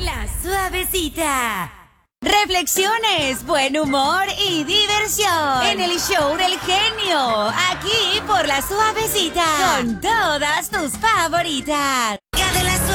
La Suavecita. Reflexiones, buen humor y diversión en el show del genio, aquí por La Suavecita, con todas tus favoritas.